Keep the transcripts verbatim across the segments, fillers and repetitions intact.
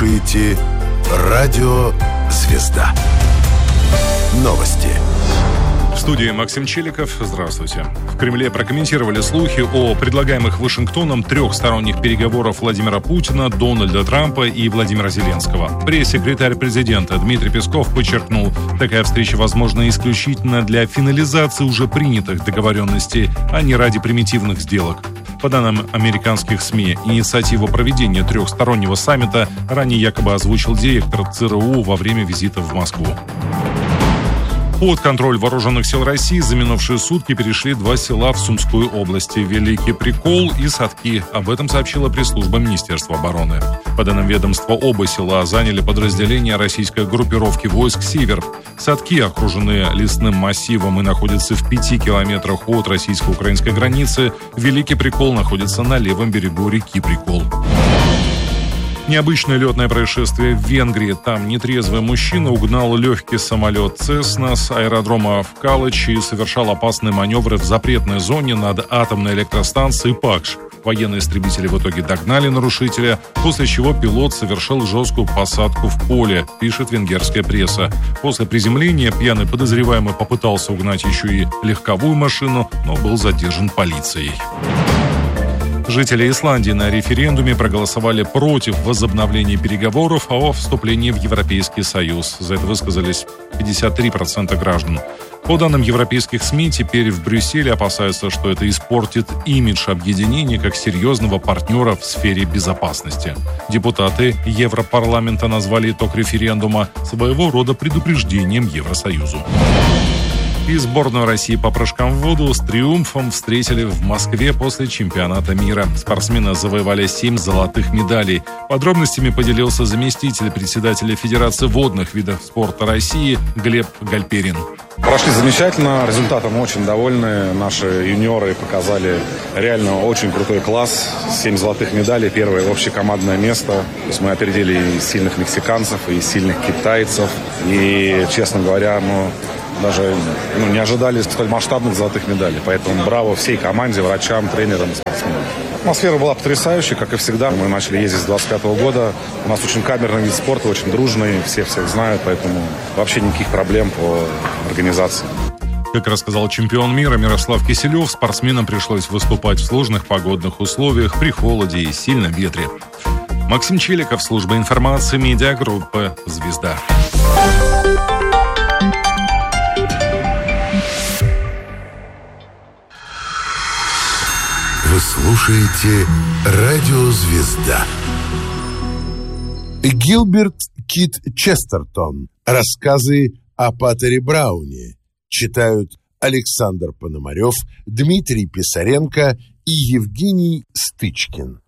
слушаете Радио «Звезда». Новости. В студии Максим Челиков. Здравствуйте. В Кремле прокомментировали слухи о предлагаемых Вашингтоном трехсторонних переговорах Владимира Путина, Дональда Трампа и Владимира Зеленского. Пресс-секретарь президента Дмитрий Песков подчеркнул, такая встреча возможна исключительно для финализации уже принятых договоренностей, а не ради примитивных сделок. По данным американских СМИ, инициативу проведения трехстороннего саммита ранее якобы озвучил директор ЦРУ во время визита в Москву. Под контроль вооруженных сил России за минувшие сутки перешли два села в Сумской области – Великий Прикол и Садки. Об этом сообщила пресс-служба Министерства обороны. По данным ведомства, оба села заняли подразделения российской группировки войск «Север». Садки окружены лесным массивом и находятся в пяти километрах от российско-украинской границы. Великий Прикол находится на левом берегу реки Прикол. Необычное летное происшествие в Венгрии. Там нетрезвый мужчина угнал легкий самолет «Цесна» с аэродрома в Калычи и совершал опасные маневры в запретной зоне над атомной электростанцией Пакш. Военные истребители в итоге догнали нарушителя, после чего пилот совершил жесткую посадку в поле, пишет венгерская пресса. После приземления пьяный подозреваемый попытался угнать еще и легковую машину, но был задержан полицией. Жители Исландии на референдуме проголосовали против возобновления переговоров о вступлении в Европейский Союз. За это высказались пятьдесят три процента граждан. По данным европейских СМИ, теперь в Брюсселе опасаются, что это испортит имидж объединения как серьезного партнера в сфере безопасности. Депутаты Европарламента назвали итог референдума своего рода предупреждением Евросоюзу. И сборную России по прыжкам в воду с триумфом встретили в Москве после чемпионата мира. Спортсмены завоевали семь золотых медалей. Подробностями поделился заместитель председателя Федерации водных видов спорта России Глеб Гальперин. Прошли замечательно, результатом очень довольны. Наши юниоры показали реально очень крутой класс. Семь золотых медалей, первое общекомандное место. То есть мы опередили и сильных мексиканцев, и сильных китайцев. И, честно говоря, ну... даже ну, не ожидали столь масштабных золотых медалей. Поэтому браво всей команде, врачам, тренерам и спортсменам. Атмосфера была потрясающей, как и всегда. Мы начали ездить с двадцать пятого года. У нас очень камерный вид спорта, очень дружный. Все всех знают, поэтому вообще никаких проблем по организации. Как рассказал чемпион мира Мирослав Киселев, спортсменам пришлось выступать в сложных погодных условиях, при холоде и сильном ветре. Максим Челиков, служба информации, медиагруппы «Звезда». Вы слушаете Радио «Звезда». Гилберт Кит Честертон. Рассказы о Патере Брауне. Читают Александр Пономарев, Дмитрий Писаренко и Евгений Стычкин.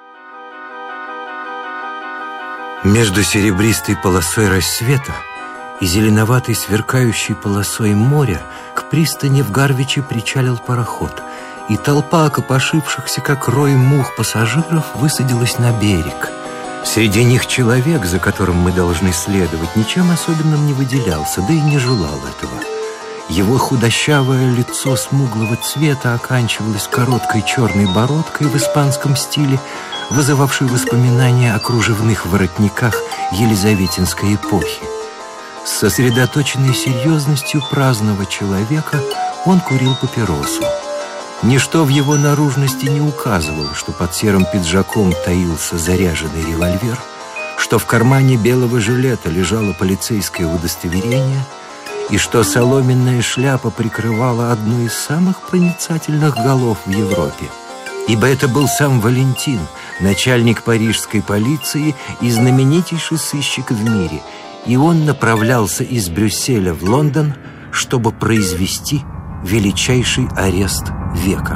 Между серебристой полосой рассвета и зеленоватой сверкающей полосой моря к пристани в Гарвиче причалил пароход, и толпа окопошившихся, как рой мух, пассажиров высадилась на берег. Среди них человек, за которым мы должны следовать, ничем особенным не выделялся, да и не желал этого. Его худощавое лицо смуглого цвета оканчивалось короткой черной бородкой в испанском стиле, вызывавшей воспоминания о кружевных воротниках елизаветинской эпохи. С сосредоточенной серьезностью праздного человека он курил папиросу. Ничто в его наружности не указывало, что под серым пиджаком таился заряженный револьвер, что в кармане белого жилета лежало полицейское удостоверение и что соломенная шляпа прикрывала одну из самых проницательных голов в Европе. Ибо это был сам Валентин, начальник парижской полиции и знаменитейший сыщик в мире, и он направлялся из Брюсселя в Лондон, чтобы произвести величайший арест века.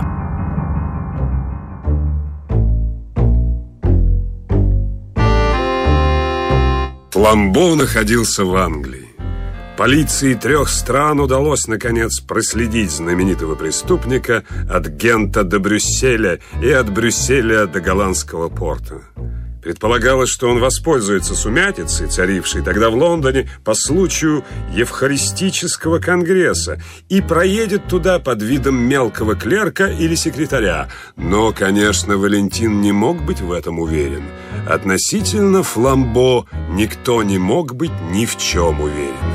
Фламбо находился в Англии. Полиции трех стран удалось, наконец, проследить знаменитого преступника от Гента до Брюсселя и от Брюсселя до голландского порта. Предполагалось, что он воспользуется сумятицей, царившей тогда в Лондоне по случаю Евхаристического конгресса, и проедет туда под видом мелкого клерка или секретаря. Но, конечно, Валентин не мог быть в этом уверен. Относительно Фламбо никто не мог быть ни в чем уверенным.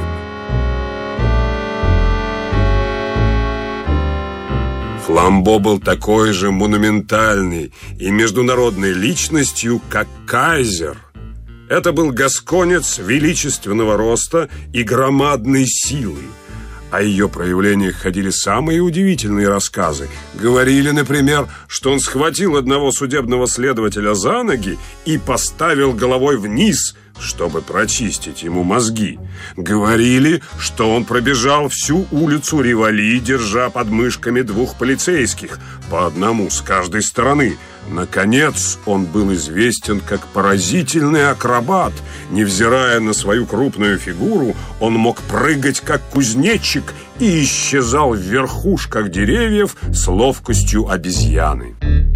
Фламбо был такой же монументальной и международной личностью, как Кайзер. Это был гасконец величественного роста и громадной силы. О ее проявлениях ходили самые удивительные рассказы. Говорили, например, что он схватил одного судебного следователя за ноги и поставил головой вниз, чтобы прочистить ему мозги. Говорили, что он пробежал всю улицу Риволи, держа под мышками двух полицейских, по одному с каждой стороны. Наконец, он был известен как поразительный акробат. Невзирая на свою крупную фигуру, он мог прыгать как кузнечик и исчезал в верхушках деревьев с ловкостью обезьяны.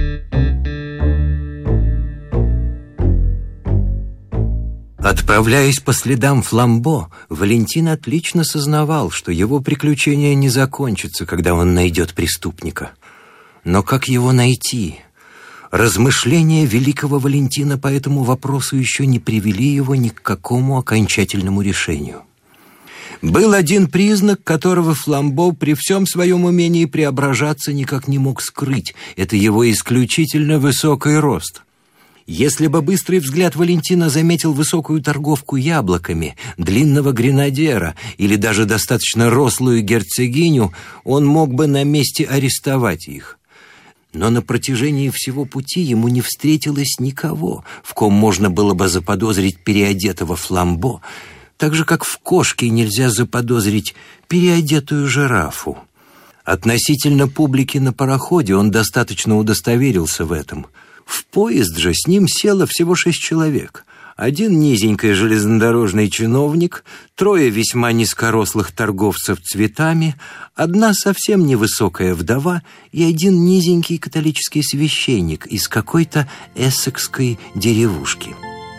Отправляясь по следам Фламбо, Валентин отлично сознавал, что его приключение не закончится, когда он найдет преступника. Но как его найти? Размышления великого Валентина по этому вопросу еще не привели его ни к какому окончательному решению. Был один признак, которого Фламбо при всем своем умении преображаться никак не мог скрыть. Это его исключительно высокий рост. Если бы быстрый взгляд Валентина заметил высокую торговку яблоками, длинного гренадера или даже достаточно рослую герцогиню, он мог бы на месте арестовать их. Но на протяжении всего пути ему не встретилось никого, в ком можно было бы заподозрить переодетого Фламбо, так же, как в кошке нельзя заподозрить переодетую жирафу. Относительно публики на пароходе он достаточно удостоверился в этом. В поезд же с ним село всего шесть человек. Один низенький железнодорожный чиновник, трое весьма низкорослых торговцев цветами, одна совсем невысокая вдова и один низенький католический священник из какой-то эссекской деревушки.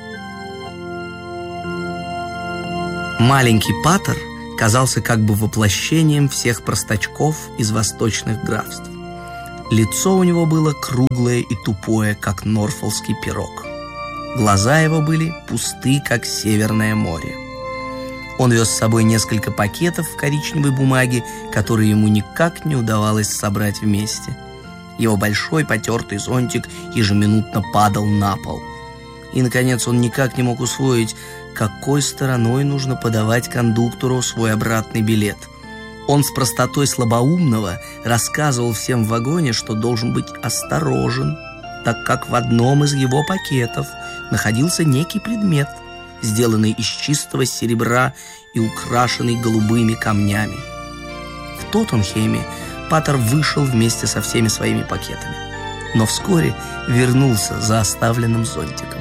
Маленький патер казался как бы воплощением всех простачков из восточных графств. Лицо у него было круглое и тупое, как норфолкский пирог. Глаза его были пусты, как Северное море. Он вез с собой несколько пакетов в коричневой бумаге, которые ему никак не удавалось собрать вместе. Его большой потертый зонтик ежеминутно падал на пол. И, наконец, он никак не мог усвоить, какой стороной нужно подавать кондуктору свой обратный билет. Он с простотой слабоумного рассказывал всем в вагоне, что должен быть осторожен, так как в одном из его пакетов находился некий предмет, сделанный из чистого серебра и украшенный голубыми камнями. В Тоттенхеме патер вышел вместе со всеми своими пакетами, но вскоре вернулся за оставленным зонтиком.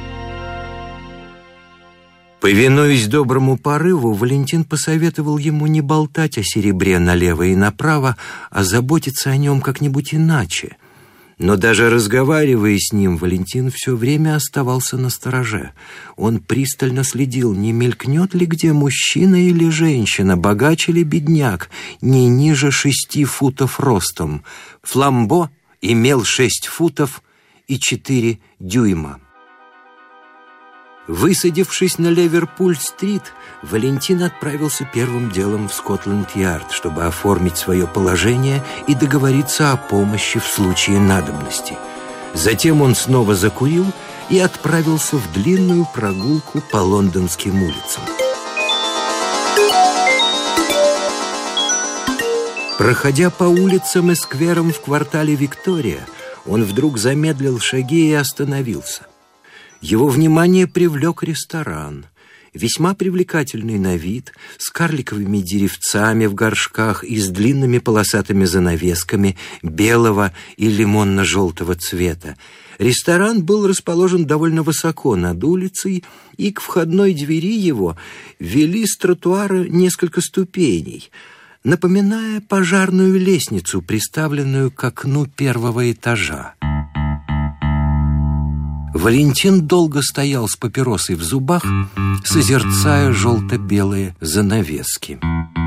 Повинуясь доброму порыву, Валентин посоветовал ему не болтать о серебре налево и направо, а заботиться о нем как-нибудь иначе. Но даже разговаривая с ним, Валентин все время оставался настороже. Он пристально следил, не мелькнет ли где мужчина или женщина, богач или бедняк, не ниже шести футов ростом. Фламбо имел шесть футов и четыре дюйма. Высадившись на Ливерпуль-стрит, Валентин отправился первым делом в Скотланд-Ярд, чтобы оформить свое положение и договориться о помощи в случае надобности. Затем он снова закурил и отправился в длинную прогулку по лондонским улицам. Проходя по улицам и скверам в квартале Виктория, он вдруг замедлил шаги и остановился. Его внимание привлек ресторан, весьма привлекательный на вид, с карликовыми деревцами в горшках и с длинными полосатыми занавесками белого и лимонно-желтого цвета. Ресторан был расположен довольно высоко над улицей, и к входной двери его вели с тротуара несколько ступеней, напоминая пожарную лестницу, приставленную к окну первого этажа. Валентин долго стоял с папиросой в зубах, созерцая желто-белые занавески.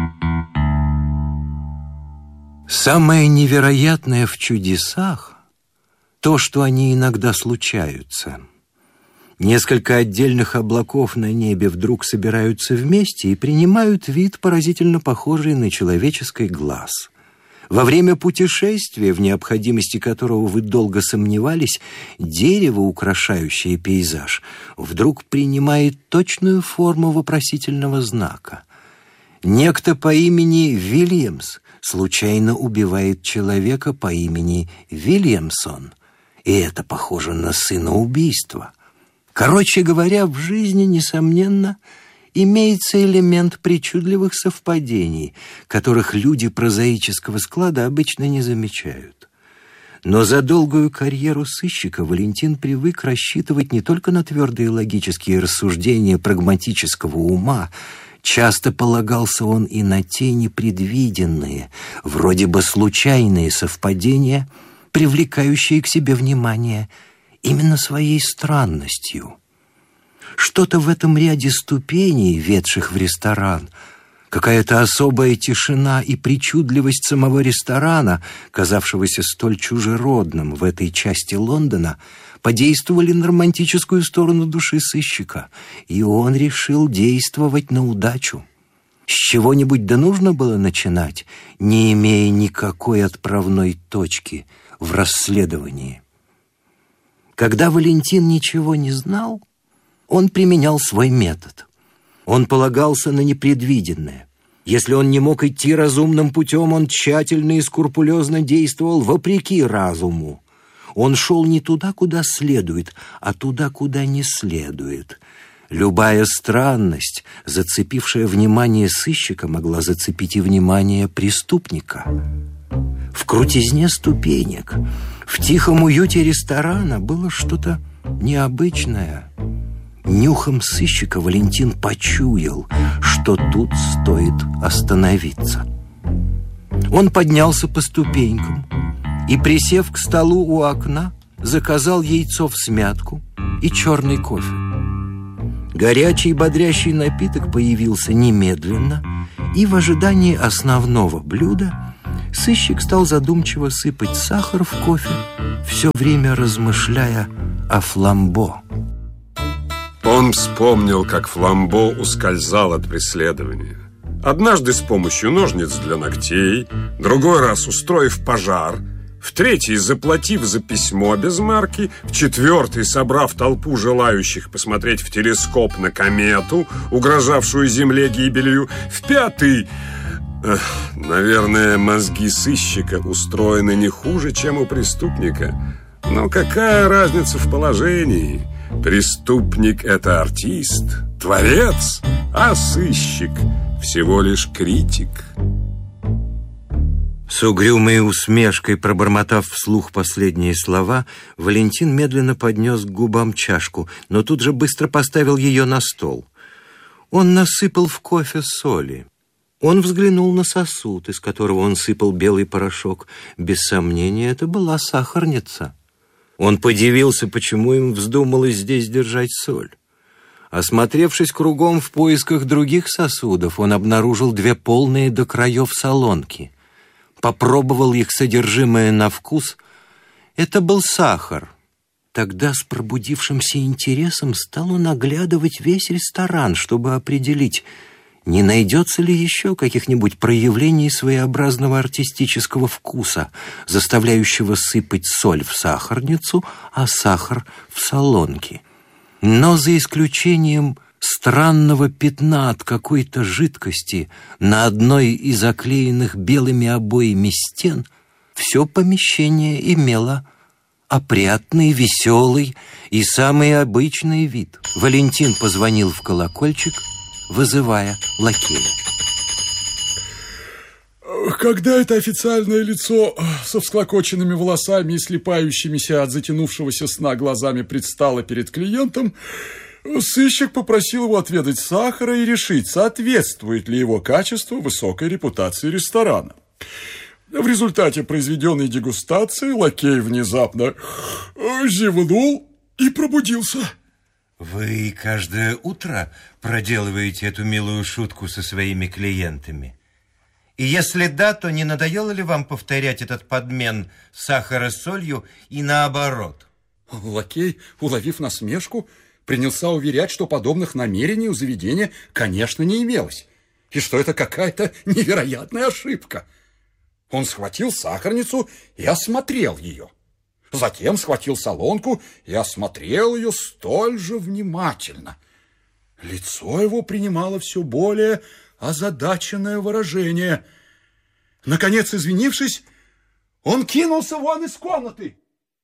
Самое невероятное в чудесах — то, что они иногда случаются. Несколько отдельных облаков на небе вдруг собираются вместе и принимают вид, поразительно похожий на человеческий глаз. Во время путешествия, в необходимости которого вы долго сомневались, дерево, украшающее пейзаж, вдруг принимает точную форму вопросительного знака. Некто по имени Вильямс случайно убивает человека по имени Вильямсон, и это похоже на сыноубийство. Короче говоря, в жизни, несомненно, имеется элемент причудливых совпадений, которых люди прозаического склада обычно не замечают. Но за долгую карьеру сыщика Валентин привык рассчитывать не только на твердые логические рассуждения прагматического ума. Часто полагался он и на те непредвиденные, вроде бы случайные совпадения, привлекающие к себе внимание именно своей странностью. Что-то в этом ряде ступеней, ведших в ресторан, какая-то особая тишина и причудливость самого ресторана, казавшегося столь чужеродным в этой части Лондона, подействовали на романтическую сторону души сыщика, и он решил действовать на удачу. С чего-нибудь да нужно было начинать, не имея никакой отправной точки в расследовании. Когда Валентин ничего не знал, он применял свой метод. Он полагался на непредвиденное. Если он не мог идти разумным путем, он тщательно и скрупулезно действовал вопреки разуму. Он шел не туда, куда следует, а туда, куда не следует. Любая странность, зацепившая внимание сыщика, могла зацепить и внимание преступника. В крутизне ступенек, в тихом уюте ресторана было что-то необычное. Нюхом сыщика Валентин почуял, что тут стоит остановиться. Он поднялся по ступенькам и, присев к столу у окна, заказал яйцо всмятку и черный кофе. Горячий бодрящий напиток появился немедленно, и в ожидании основного блюда сыщик стал задумчиво сыпать сахар в кофе, все время размышляя о фламбо. Он вспомнил, как Фламбо ускользал от преследования. Однажды с помощью ножниц для ногтей, другой раз устроив пожар, в третий заплатив за письмо без марки, в четвертый собрав толпу желающих посмотреть в телескоп на комету, угрожавшую Земле гибелью, в пятый... Эх, наверное, мозги сыщика устроены не хуже, чем у преступника. Но какая разница в положении? Преступник — это артист, творец, а сыщик — всего лишь критик. С угрюмой усмешкой, пробормотав вслух последние слова, Валентин медленно поднес к губам чашку, но тут же быстро поставил ее на стол. Он насыпал в кофе соли. Он взглянул на сосуд, из которого он сыпал белый порошок. Без сомнения, это была сахарница. Он подивился, почему им вздумалось здесь держать соль. Осмотревшись кругом в поисках других сосудов, он обнаружил две полные до краев солонки. Попробовал их содержимое на вкус. Это был сахар. Тогда с пробудившимся интересом стал он оглядывать весь ресторан, чтобы определить, не найдется ли еще каких-нибудь проявлений своеобразного артистического вкуса, заставляющего сыпать соль в сахарницу, а сахар в солонки. Но за исключением странного пятна от какой-то жидкости на одной из оклеенных белыми обоями стен, все помещение имело опрятный, веселый и самый обычный вид. Валентин позвонил в колокольчик, вызывая лакея. Когда это официальное лицо со всклокоченными волосами и слипающимися от затянувшегося сна глазами предстало перед клиентом, сыщик попросил его отведать сахара и решить, соответствует ли его качество высокой репутации ресторана. В результате произведенной дегустации лакей внезапно зевнул и пробудился. Вы каждое утро проделываете эту милую шутку со своими клиентами? И если да, то не надоело ли вам повторять этот подмен сахара с солью и наоборот? Лакей, уловив насмешку, принялся уверять, что подобных намерений у заведения, конечно, не имелось, и что это какая-то невероятная ошибка. Он схватил сахарницу и осмотрел ее. Затем схватил солонку и осмотрел ее столь же внимательно. Лицо его принимало все более озадаченное выражение. Наконец, извинившись, он кинулся вон из комнаты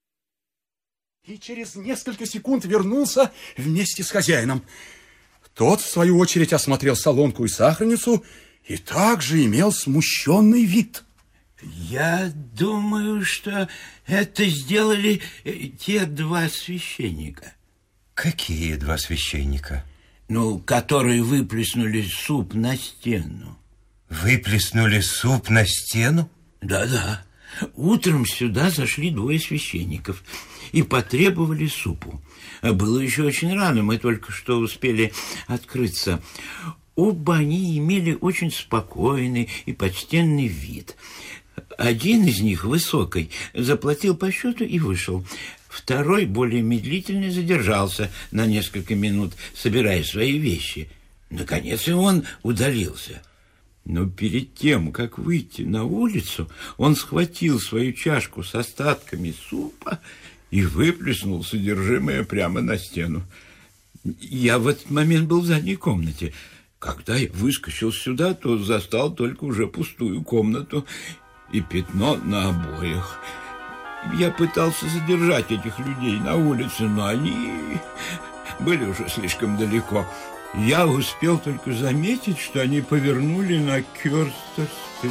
и через несколько секунд вернулся вместе с хозяином. Тот, в свою очередь, осмотрел солонку и сахарницу и также имел смущенный вид. Я думаю, что это сделали те два священника. Какие два священника? Ну, которые выплеснули суп на стену. Выплеснули суп на стену? Да-да. Утром сюда зашли двое священников и потребовали супу. Было еще очень рано, мы только что успели открыться. Оба они имели очень спокойный и почтенный вид. Один из них, высокий, заплатил по счету и вышел. Второй, более медлительный, задержался на несколько минут, собирая свои вещи. Наконец и он удалился. Но перед тем, как выйти на улицу, он схватил свою чашку с остатками супа и выплеснул содержимое прямо на стену. Я в этот момент был в задней комнате. Когда я выскочил сюда, то застал только уже пустую комнату и пятно на обоях. Я пытался задержать этих людей на улице, но они были уже слишком далеко. Я успел только заметить, что они повернули на Кёрстер-стрит.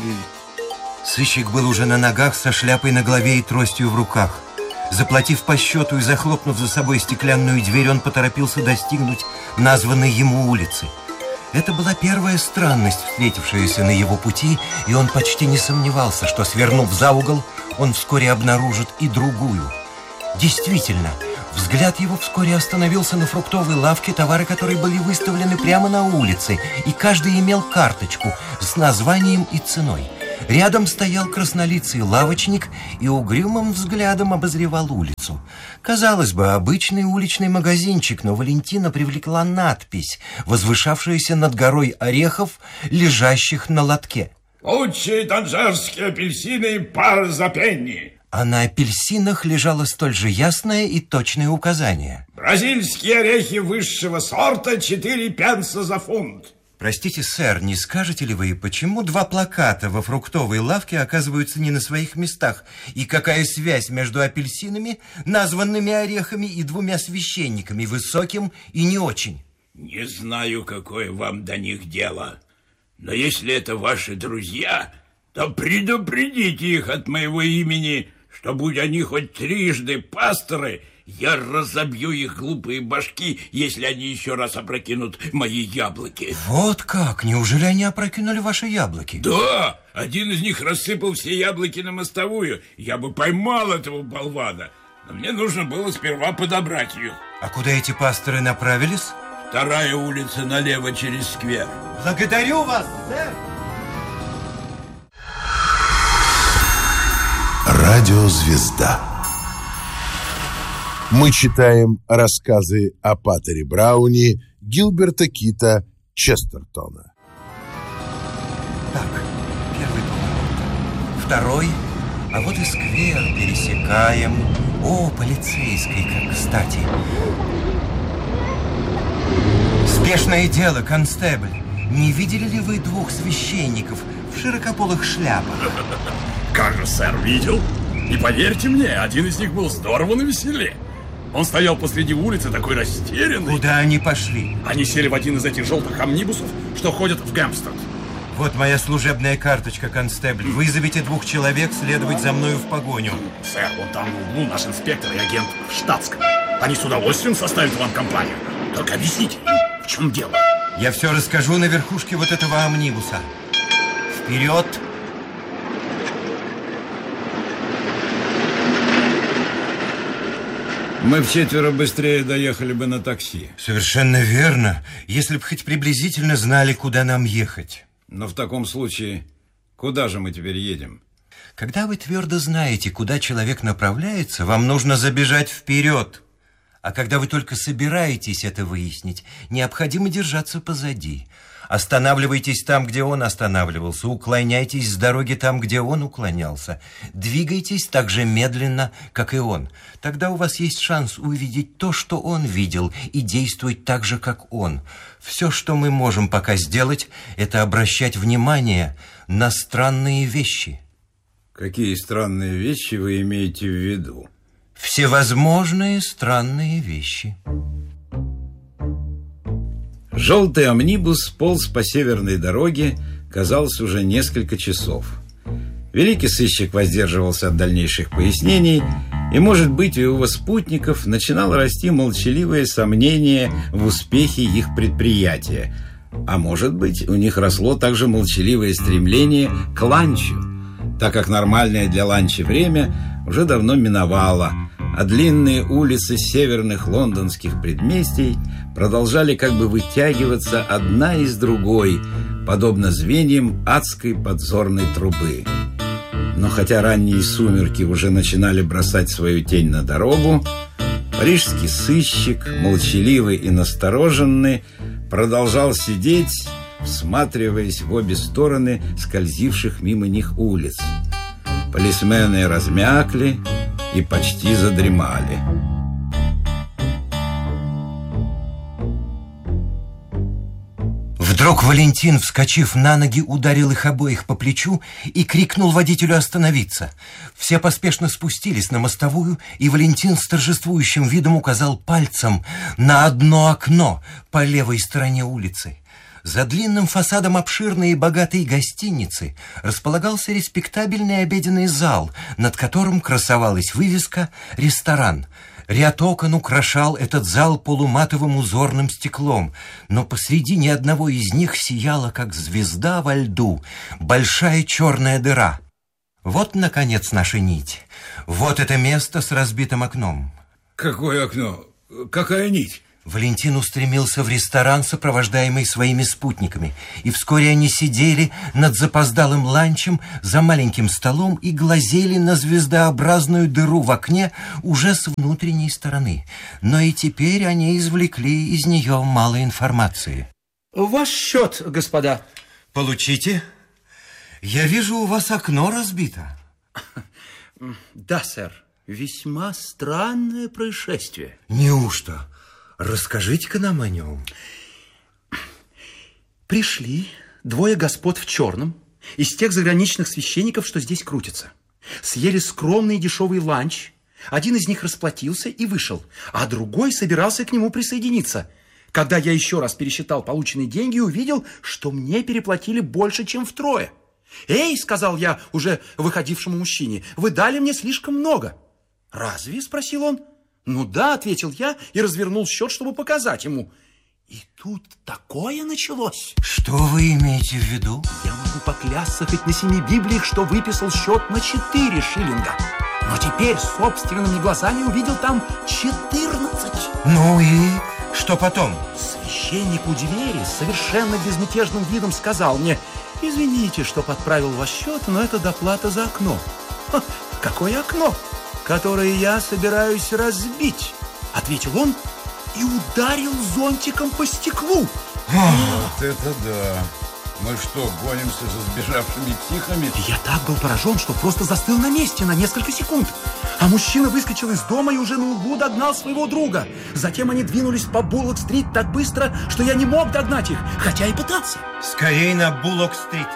Сыщик был уже на ногах со шляпой на голове и тростью в руках. Заплатив по счету и захлопнув за собой стеклянную дверь, он поторопился достигнуть названной ему улицы. Это была первая странность, встретившаяся на его пути, и он почти не сомневался, что, свернув за угол, он вскоре обнаружит и другую. Действительно, взгляд его вскоре остановился на фруктовой лавке, товары которой были выставлены прямо на улице, и каждый имел карточку с названием и ценой. Рядом стоял краснолицый лавочник и угрюмым взглядом обозревал улицу. Казалось бы, обычный уличный магазинчик, но Валентина привлекла надпись, возвышавшаяся над горой орехов, лежащих на лотке. «Лучшие танжерские апельсины, пар за пенни». А на апельсинах лежало столь же ясное и точное указание. «Бразильские орехи высшего сорта, четыре пенса за фунт». Простите, сэр, не скажете ли вы, почему два плаката во фруктовой лавке оказываются не на своих местах? И какая связь между апельсинами, названными орехами, и двумя священниками, высоким и не очень? Не знаю, какое вам до них дело. Но если это ваши друзья, то предупредите их от моего имени, что будь они хоть трижды пасторы, я разобью их глупые башки, если они еще раз опрокинут мои яблоки. Вот как? Неужели они опрокинули ваши яблоки? Да, один из них рассыпал все яблоки на мостовую. Я бы поймал этого болвана, но мне нужно было сперва подобрать их. А куда эти пасторы направились? Вторая улица налево через сквер. Благодарю вас, сэр. Радиозвезда. Мы читаем рассказы о Патере Брауне Гилберта Кита Честертона. Так, первый поворот, второй, а вот и сквер, пересекаем. О, полицейский, как кстати. Спешное дело, констебль. Не видели ли вы двух священников в широкополых шляпах? Как же, сэр, видел. И поверьте мне, один из них был здорово навеселе. Он стоял посреди улицы, такой растерянный. Куда они пошли? Они сели в один из этих желтых амнибусов, что ходят в Гэмпстед. Вот моя служебная карточка, констебль. Вызовите двух человек следовать за мною в погоню. Сэр, вон там в углу наш инспектор и агент в штатском. Они с удовольствием составят вам компанию. Только объясните им, в чем дело. Я все расскажу на верхушке вот этого амнибуса. Вперед! Мы вчетверо быстрее доехали бы на такси. Совершенно верно, если бы хоть приблизительно знали, куда нам ехать. Но в таком случае, куда же мы теперь едем? Когда вы твердо знаете, куда человек направляется, вам нужно забежать вперед. А когда вы только собираетесь это выяснить, необходимо держаться позади. Останавливайтесь там, где он останавливался, уклоняйтесь с дороги там, где он уклонялся. Двигайтесь так же медленно, как и он. Тогда у вас есть шанс увидеть то, что он видел, и действовать так же, как он. Все, что мы можем пока сделать, это обращать внимание на странные вещи. Какие странные вещи вы имеете в виду? Всевозможные странные вещи. Желтый амнибус полз по северной дороге, казалось, уже несколько часов. Великий сыщик воздерживался от дальнейших пояснений, и, может быть, у его спутников начинало расти молчаливое сомнение в успехе их предприятия. А может быть, у них росло также молчаливое стремление к ланчу, так как нормальное для ланча время уже давно миновало, а длинные улицы северных лондонских предместий продолжали как бы вытягиваться одна из другой, подобно звеньям адской подзорной трубы. Но хотя ранние сумерки уже начинали бросать свою тень на дорогу, парижский сыщик, молчаливый и настороженный, продолжал сидеть, всматриваясь в обе стороны скользивших мимо них улиц. Полисмены размякли и почти задремали. Вдруг Валентин, вскочив на ноги, ударил их обоих по плечу и крикнул водителю остановиться. Все поспешно спустились на мостовую, и Валентин с торжествующим видом указал пальцем на одно окно по левой стороне улицы. За длинным фасадом обширной и богатой гостиницы располагался респектабельный обеденный зал, над которым красовалась вывеска «Ресторан». Ряд окон украшал этот зал полуматовым узорным стеклом, но посреди ни одного из них сияла, как звезда во льду, большая черная дыра. Вот, наконец, наша нить. Вот это место с разбитым окном. Какое окно? Какая нить? Валентин устремился в ресторан, сопровождаемый своими спутниками, и вскоре они сидели над запоздалым ланчем за маленьким столом и глазели на звездообразную дыру в окне уже с внутренней стороны. Но и теперь они извлекли из нее мало информации. Ваш счет, господа. Получите. Я вижу, у вас окно разбито. Да, сэр. Весьма странное происшествие. Неужто? Расскажите-ка нам о нем. Пришли двое господ в черном из тех заграничных священников, что здесь крутятся. Съели скромный дешевый ланч. Один из них расплатился и вышел, а другой собирался к нему присоединиться. Когда я еще раз пересчитал полученные деньги, увидел, что мне переплатили больше, чем втрое. «Эй», — сказал я уже выходившему мужчине, — «вы дали мне слишком много». «Разве?» — спросил он. «Ну да», — ответил я и развернул счет, чтобы показать ему. И тут такое началось. Что вы имеете в виду? Я могу поклясться хоть на семи библиях, что выписал счет на четыре шиллинга. Но теперь собственными глазами увидел там четырнадцать. Ну и что потом? Священник у двери с совершенно безмятежным видом сказал мне: «Извините, что подправил ваш счет, но это доплата за окно». Ха, какое окно? «Которое я собираюсь разбить», — ответил он и ударил зонтиком по стеклу. Вот это да! Мы что, гонимся за сбежавшими психами? Я так был поражен, что просто застыл на месте на несколько секунд. А мужчина выскочил из дома и уже на углу догнал своего друга. Затем они двинулись по Буллок-стрит так быстро, что я не мог догнать их, хотя и пытался. Скорей на Буллок-стрит.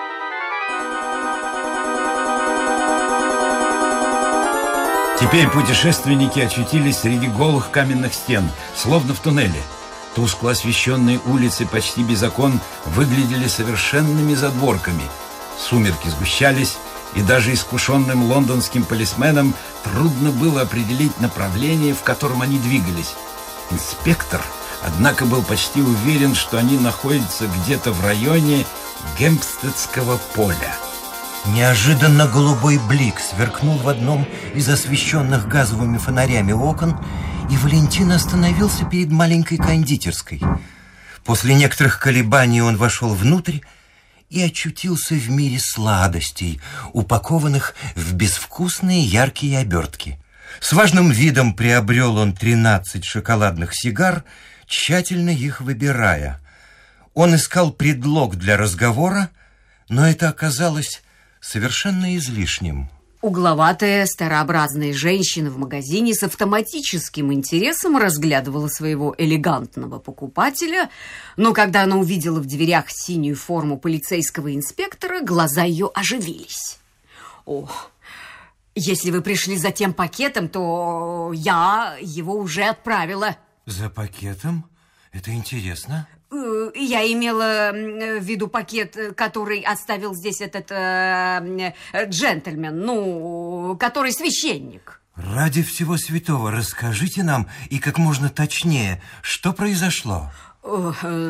Теперь путешественники очутились среди голых каменных стен, словно в туннеле. Тускло освещенные улицы почти без окон выглядели совершенными задворками. Сумерки сгущались, и даже искушенным лондонским полисменам трудно было определить направление, в котором они двигались. Инспектор, однако, был почти уверен, что они находятся где-то в районе Гемпстедского поля. Неожиданно голубой блик сверкнул в одном из освещенных газовыми фонарями окон, и Валентин остановился перед маленькой кондитерской. После некоторых колебаний он вошел внутрь и очутился в мире сладостей, упакованных в безвкусные яркие обертки. С важным видом приобрел он тринадцать шоколадных сигар, тщательно их выбирая. Он искал предлог для разговора, но это оказалось совершенно излишним. Угловатая старообразная женщина в магазине с автоматическим интересом разглядывала своего элегантного покупателя, но когда она увидела в дверях синюю форму полицейского инспектора, глаза ее оживились. О, если вы пришли за тем пакетом, то я его уже отправила. За пакетом? Это интересно. Я имела в виду пакет, который оставил здесь этот э, джентльмен, ну, который священник. Ради всего святого, расскажите нам и как можно точнее, что произошло? Ну,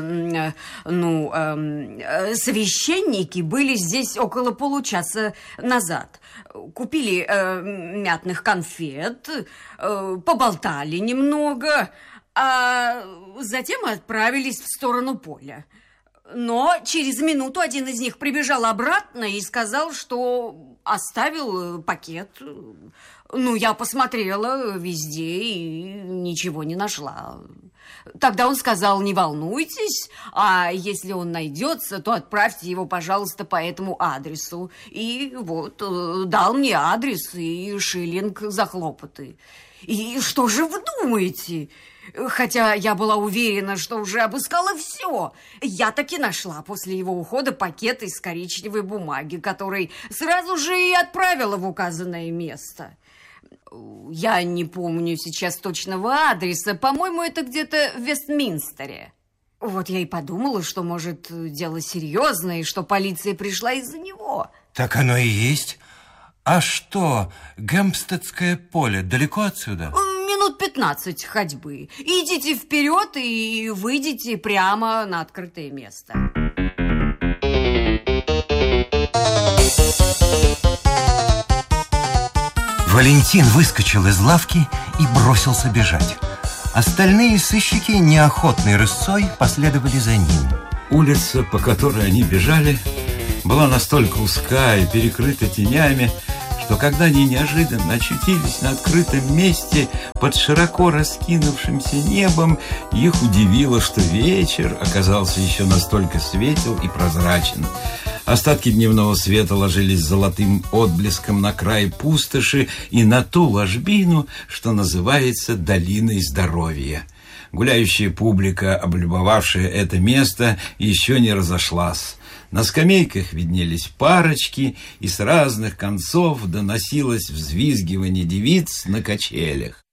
э, священники были здесь около получаса назад. Купили э, мятных конфет, э, поболтали немного, а затем отправились в сторону поля. Но через минуту один из них прибежал обратно и сказал, что оставил пакет. Ну, я посмотрела везде и ничего не нашла. Тогда он сказал: не волнуйтесь, а если он найдется, то отправьте его, пожалуйста, по этому адресу. И вот дал мне адрес и шиллинг за хлопоты. И что же вы думаете? Хотя я была уверена, что уже обыскала все. Я таки нашла после его ухода пакет из коричневой бумаги, который сразу же и отправила в указанное место. Я не помню сейчас точного адреса. По-моему, это где-то в Вестминстере. Вот я и подумала, что, может, дело серьезное, и что полиция пришла из-за него. Так оно и есть. А что, Гэмпстедское поле далеко отсюда? Минут пятнадцать ходьбы. Идите вперед и выйдите прямо на открытое место. Валентин выскочил из лавки и бросился бежать. Остальные сыщики неохотной рысцой последовали за ним. Улица, по которой они бежали, была настолько узка и перекрыта тенями, что когда они неожиданно очутились на открытом месте под широко раскинувшимся небом, их удивило, что вечер оказался еще настолько светел и прозрачен. Остатки дневного света ложились золотым отблеском на край пустоши и на ту ложбину, что называется Долиной Здоровья. Гуляющая публика, облюбовавшая это место, еще не разошлась. На скамейках виднелись парочки, и с разных концов доносилось взвизгивание девиц на качелях.